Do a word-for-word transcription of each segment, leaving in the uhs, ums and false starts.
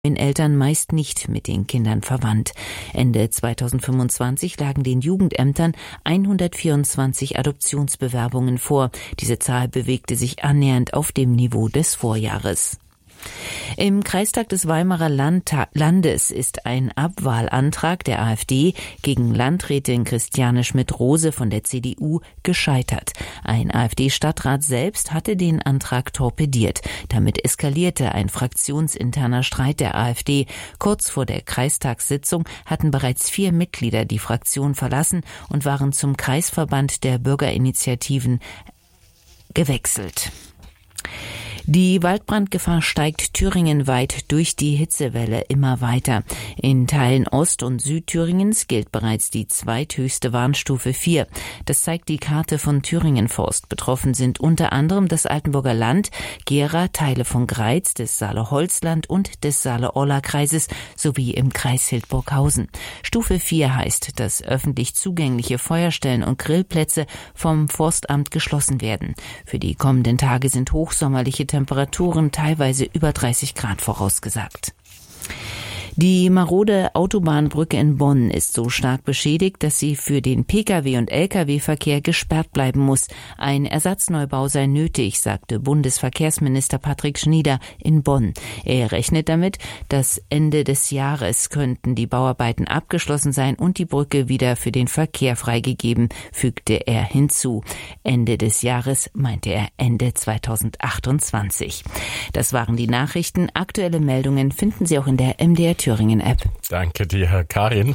den Eltern meist nicht mit den Kindern verwandt. Ende zweitausendfünfundzwanzig lagen den Jugendämtern hundertvierundzwanzig Adoptionsbewerbungen vor. Diese Zahl bewegte sich annähernd auf dem Niveau des Vorjahres. Im Kreistag des Weimarer Landta- Landes ist ein Abwahlantrag der AfD gegen Landrätin Christiane Schmidt-Rose von der C D U gescheitert. Ein AfD-Stadtrat selbst hatte den Antrag torpediert. Damit eskalierte ein fraktionsinterner Streit der AfD. Kurz vor der Kreistagssitzung hatten bereits vier Mitglieder die Fraktion verlassen und waren zum Kreisverband der Bürgerinitiativen gewechselt. Die Waldbrandgefahr steigt thüringenweit durch die Hitzewelle immer weiter. In Teilen Ost- und Südthüringens gilt bereits die zweithöchste Warnstufe vier. Das zeigt die Karte von Thüringen Forst. Betroffen sind unter anderem das Altenburger Land, Gera, Teile von Greiz, des Saale-Holzland und des Saale-Orla-Kreises sowie im Kreis Hildburghausen. Stufe vier heißt, dass öffentlich zugängliche Feuerstellen und Grillplätze vom Forstamt geschlossen werden. Für die kommenden Tage sind hochsommerliche Temperaturen teilweise über dreißig Grad vorausgesagt. Die marode Autobahnbrücke in Bonn ist so stark beschädigt, dass sie für den Pkw- und Lkw-Verkehr gesperrt bleiben muss. Ein Ersatzneubau sei nötig, sagte Bundesverkehrsminister Patrick Schnieder in Bonn. Er rechnet damit, dass Ende des Jahres könnten die Bauarbeiten abgeschlossen sein und die Brücke wieder für den Verkehr freigegeben, fügte er hinzu. Ende des Jahres meinte er Ende zweitausendachtundzwanzig. Das waren die Nachrichten. Aktuelle Meldungen finden Sie auch in der M D R Thüringen-App. Danke dir, Karin.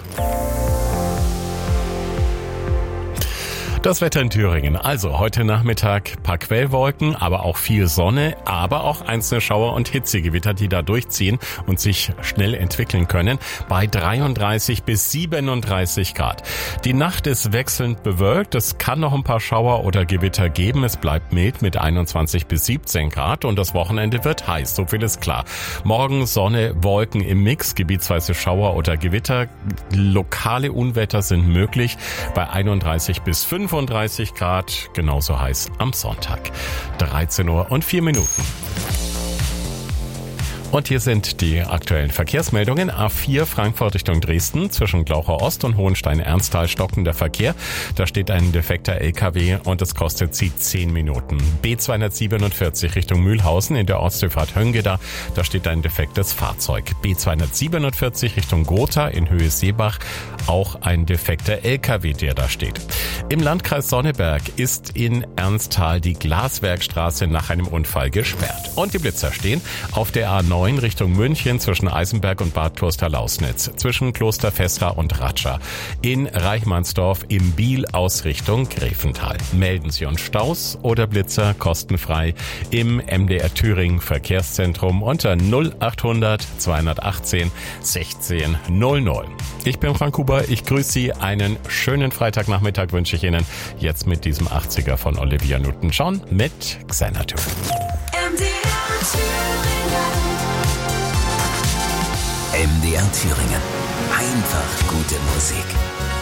Das Wetter in Thüringen. Also heute Nachmittag paar Quellwolken, aber auch viel Sonne, aber auch einzelne Schauer und Hitzegewitter, die da durchziehen und sich schnell entwickeln können, bei dreiunddreißig bis siebenunddreißig Grad. Die Nacht ist wechselnd bewölkt, es kann noch ein paar Schauer oder Gewitter geben, es bleibt mild mit einundzwanzig bis siebzehn Grad und das Wochenende wird heiß, so viel ist klar. Morgen Sonne, Wolken im Mix, gebietsweise Schauer oder Gewitter, lokale Unwetter sind möglich bei einunddreißig bis fünfunddreißig Grad, genauso heiß am Sonntag. dreizehn Uhr und vier Minuten. Und hier sind die aktuellen Verkehrsmeldungen. A vier Frankfurt Richtung Dresden, zwischen Glauchau Ost und Hohenstein-Ernsthal stockender Verkehr. Da steht ein defekter L K W und es kostet sie zehn Minuten. B zweihundertsiebenundvierzig Richtung Mühlhausen in der Ortsdurchfahrt Höngeda. Da steht ein defektes Fahrzeug. B zweihundertsiebenundvierzig Richtung Gotha in Höhe Seebach. Auch ein defekter L K W, der da steht. Im Landkreis Sonneberg ist in Ernsthal die Glaswerkstraße nach einem Unfall gesperrt. Und die Blitzer stehen auf der A neun Richtung München zwischen Eisenberg und Bad Kloster-Lausnitz, zwischen Kloster Vestra und Ratscha. In Reichmannsdorf im Biel aus Richtung Grevental. Melden Sie uns Staus oder Blitzer kostenfrei im M D R Thüringen Verkehrszentrum unter null achthundert zweihundertachtzehn sechzehn null null. Ich bin Frank Huber, ich grüße Sie. Einen schönen Freitagnachmittag wünsche ich Ihnen. Jetzt mit diesem achtziger von Olivia Newton-John mit Xanadu. M D R Thüringen. M D R Thüringen. Einfach gute Musik.